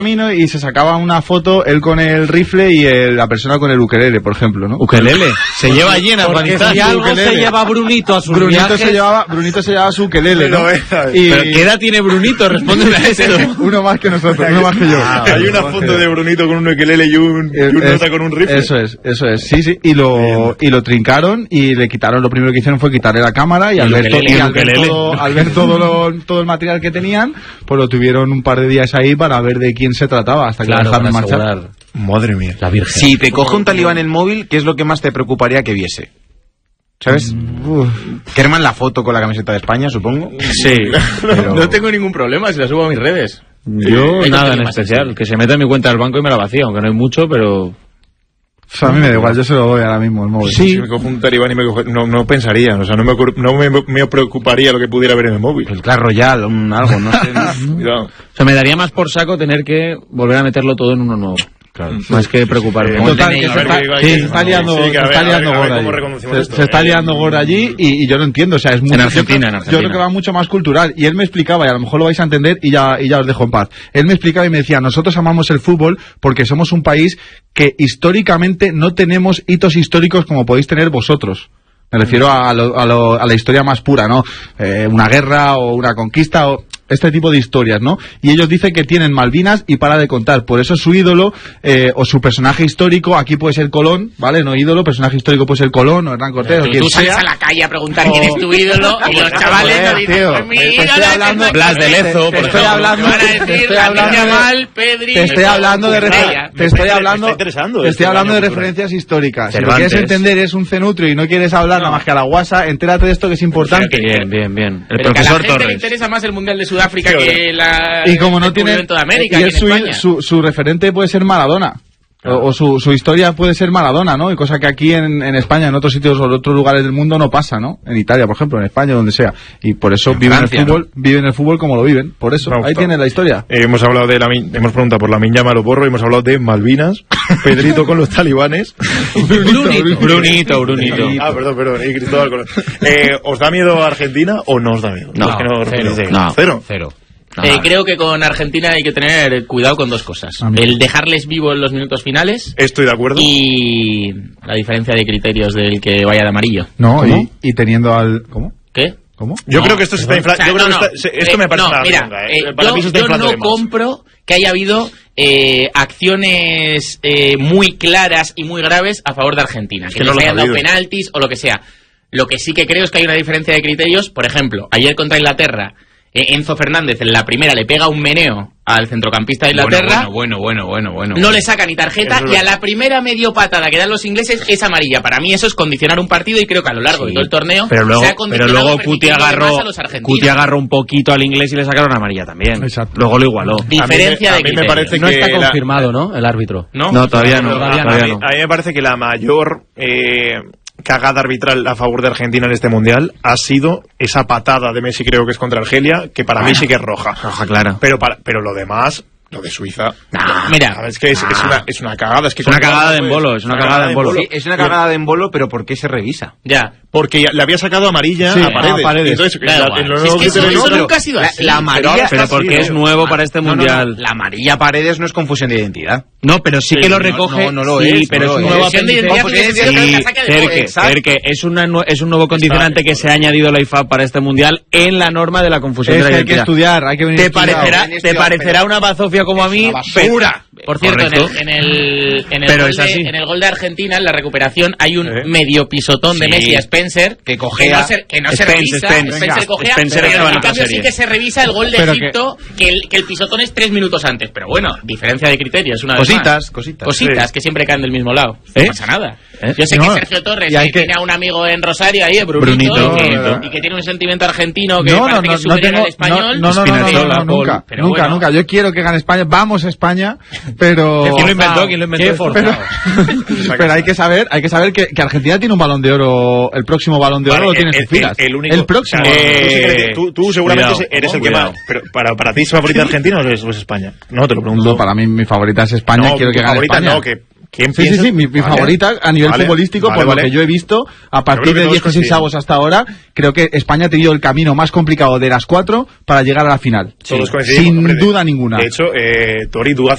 y se sacaba una foto él con el rifle y la persona con el ukelele, por ejemplo, ¿no? Ukelele se lleva allí en Afganistán. Si algo se lleva Brunito a sus Brunito viajes. se llevaba su ukelele, ¿no? ¿Pero qué edad tiene Brunito? Respóndeme a esto. Uno más que nosotros, uno más que yo. Hay una foto de Brunito con un ukelele y un nota con un rifle. Eso es, sí. Y lo trincaron y le quitaron, lo primero que hicieron fue quitarle la cámara y al ver todo el material que tenían, pues lo tuvieron un par de días ahí para ver de quién se trataba hasta que lo dejaron marchar. Madre mía. La Virgen. Si te coge un talibán el móvil, ¿qué es lo que más te preocuparía que viese? ¿Sabes? Kerman la foto con la camiseta de España, supongo. Sí. Pero... No tengo ningún problema si la subo a mis redes. Yo Nada en especial. Que se meta en mi cuenta del banco y me la vacía, aunque no hay mucho, pero... O sea, a mí me da igual, yo se lo doy ahora mismo el móvil. Sí. Si me cojo un talibán y me coge, no pensaría, o sea, no me preocuparía lo que pudiera ver en el móvil. El Clash Royale, algo, no sé. Cuidado. O sea, me daría más por saco tener que volver a meterlo todo en uno nuevo. Claro. Más que preocuparme. Total, que se está liando gorda. Se está liando gorda allí y yo no entiendo, o sea, es muy... En Argentina. Yo creo que va mucho más cultural. Y él me explicaba, y a lo mejor lo vais a entender y ya os dejo en paz. Él me explicaba y me decía, nosotros amamos el fútbol porque somos un país que históricamente no tenemos hitos históricos como podéis tener vosotros. Me refiero a la historia más pura, ¿no? Una guerra o una conquista o este tipo de historias, ¿no? Y ellos dicen que tienen Malvinas y para de contar. Por eso su ídolo o su personaje histórico, aquí puede ser Colón, ¿vale? No ídolo, personaje histórico puede ser Colón o Hernán Cortés o quien sea. Tú sales a la calle a preguntar quién es tu ídolo y los chavales no dicen, pues mi ídolo es Blas de Lezo, por ejemplo. Te estoy hablando de referencias históricas. Si lo quieres entender es un cenutrio y no quieres hablar nada más que a la guasa, entérate de esto que es importante. Bien. El pero profesor que a la gente Torres. le interesa más el Mundial de Sudáfrica que la... Y como no tiene... en toda América, y aquí en España. su referente puede ser Maradona. O su historia puede ser Maradona, ¿no? Y cosa que aquí en España, en otros sitios o en otros lugares del mundo no pasa, ¿no? En Italia, por ejemplo, en España, donde sea. Y por eso viven el fútbol como lo viven. Por eso, ahí tienen la historia. Hemos hablado hemos preguntado por Lamine Yamal o Porro, hemos hablado de Malvinas, Pedrito con los talibanes. Brunito. Ah, perdón, y Cristóbal Colón. ¿Os da miedo Argentina o no os da miedo? Cero. Creo que con Argentina hay que tener cuidado con dos cosas. El dejarles vivo en los minutos finales. Estoy de acuerdo. Y la diferencia de criterios del que vaya de amarillo. No, y teniendo al... ¿Cómo? ¿Qué? ¿Cómo? Yo creo que esto se está inflando. Esto me parece una mira, yo no compro que haya habido acciones muy claras y muy graves a favor de Argentina. Que no les hayan dado penaltis o lo que sea. Lo que sí que creo es que hay una diferencia de criterios. Por ejemplo, ayer contra Inglaterra, Enzo Fernández en la primera le pega un meneo al centrocampista de Inglaterra. Bueno. No le saca ni tarjeta y a la primera medio patada que dan los ingleses es amarilla. Para mí eso es condicionar un partido y creo que a lo largo de todo el torneo pero luego Cuti agarró un poquito al inglés y le sacaron amarilla también. Exacto. Luego lo igualó. Diferencia de criterios. Me parece no que está confirmado, ¿no? El árbitro. No, todavía no. A mí me parece que la mayor cagada arbitral a favor de Argentina en este mundial ha sido esa patada de Messi, creo que es contra Argelia, que para mí sí que es roja. Roja clara. Pero lo demás, lo de Suiza, mira, es que es una cagada. Es una cagada de embolo, es una cagada de embolo. Sí, es una cagada de embolo, pero ¿por qué se revisa? Ya. Porque le había sacado amarilla a Paredes. Entonces, eso nunca ha sido así. La amarilla, pero porque es nuevo para este mundial. La amarilla a Paredes no es confusión de identidad. No, pero sí que lo recoge. No lo es. Pero es un nuevo es un nuevo condicionante que se ha añadido la IFAB para este mundial en la norma de la confusión de la identidad. Hay que estudiar, hay que venir. ¿Te parecerá una bazofia como a mí? Pura. Por cierto, en el gol de Argentina, en la recuperación, hay un medio pisotón de Messi a Spencer que cogea, que no se revisa. Spencer cogea, pero en cambio sí que se revisa el gol de Egipto, que el pisotón es 3 minutos antes. Pero bueno, diferencia de criterios, una vez más. Cositas que siempre caen del mismo lado. No pasa nada. Yo sé que Sergio Torres tiene a un amigo en Rosario ahí, Brunito, y que tiene un sentimiento argentino que parece que es superior al español. Nunca. Yo quiero que gane España. Vamos a España, pero... ¿Quién lo inventó? Pero hay que saber que Argentina tiene un Balón de Oro, el próximo Balón de Oro lo tiene en sus filas. El próximo. Tú seguramente eres el que más... Pero para ti es favorita Argentina o es España? No, te lo pregunto. No, para mí mi favorita es España, quiero que gane España. ¿Quién sí, mi favorita a nivel futbolístico, por lo que yo he visto, a partir de 16avos hasta ahora, creo que España ha tenido el camino más complicado de las 4 para llegar a la final. Sin duda ninguna. De hecho, Tori, tú